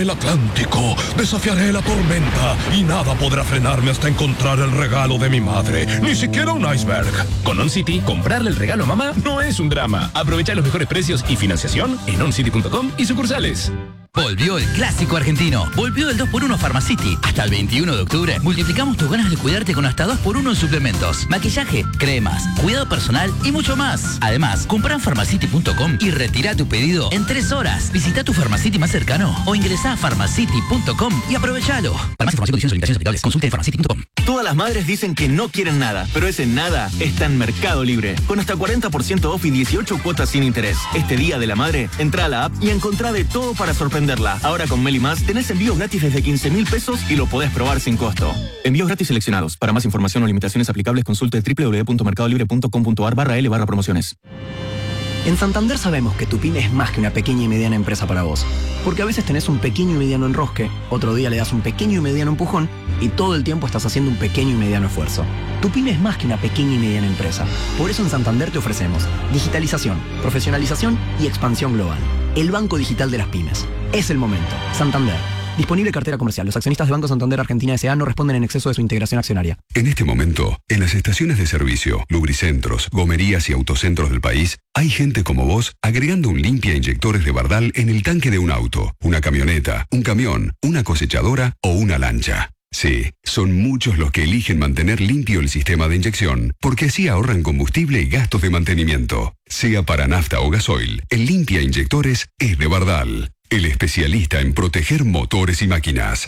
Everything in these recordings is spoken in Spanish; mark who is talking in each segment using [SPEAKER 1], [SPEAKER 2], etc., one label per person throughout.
[SPEAKER 1] El Atlántico, desafiaré la tormenta y nada podrá frenarme hasta encontrar el regalo de mi madre, ni siquiera un iceberg.
[SPEAKER 2] Con OnCity, comprarle el regalo a mamá no es un drama. Aprovecha los mejores precios y financiación en oncity.com y sucursales.
[SPEAKER 3] Volvió el clásico argentino. Volvió el 2x1 Pharmacity. Hasta el 21 de octubre multiplicamos tus ganas de cuidarte con hasta 2x1 en suplementos, maquillaje, cremas, cuidado personal y mucho más. Además, compra en Pharmacity.com y retira tu pedido en 3 horas. Visita tu Pharmacity más cercano o ingresa a Pharmacity.com y aprovechalo. Para más información, condiciones y limitaciones aplicables, consulte en Pharmacity.com.
[SPEAKER 4] Todas las madres dicen que no quieren nada, pero ese nada está en Mercado Libre. Con hasta 40% off y 18 cuotas sin interés. Este Día de la Madre, entra a la app y encontrá de todo para sorprenderla. Ahora con Meli Más tenés envíos gratis desde 15.000 pesos y lo podés probar sin costo. Envíos gratis seleccionados. Para más información o limitaciones aplicables, consulte www.mercadolibre.com.ar/L/promociones.
[SPEAKER 5] En Santander sabemos que tu pyme es más que una pequeña y mediana empresa para vos. Porque a veces tenés un pequeño y mediano enrosque, otro día le das un pequeño y mediano empujón y todo el tiempo estás haciendo un pequeño y mediano esfuerzo. Tu pyme es más que una pequeña y mediana empresa. Por eso en Santander te ofrecemos digitalización, profesionalización y expansión global. El banco digital de las pymes. Es el momento. Santander. Disponible cartera comercial. Los accionistas de Banco Santander Argentina S.A. no responden en exceso de su integración accionaria.
[SPEAKER 6] En este momento, en las estaciones de servicio, lubricentros, gomerías y autocentros del país, hay gente como vos agregando un limpia inyectores de Bardal en el tanque de un auto, una camioneta, un camión, una cosechadora o una lancha. Sí, son muchos los que eligen mantener limpio el sistema de inyección, porque así ahorran combustible y gastos de mantenimiento. Sea para nafta o gasoil, el limpia inyectores es de Bardal, el especialista en proteger motores y máquinas.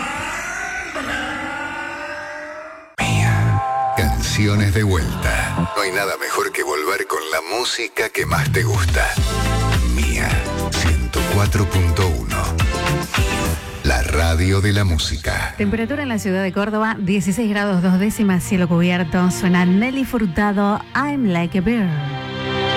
[SPEAKER 7] Canciones de vuelta. No hay nada mejor que volver con la música que más te gusta. Mía 104.1. La radio de la música.
[SPEAKER 8] Temperatura en la ciudad de Córdoba, 16 grados 2 décimas, cielo cubierto. Suena Nelly Furtado, I'm Like a Bird.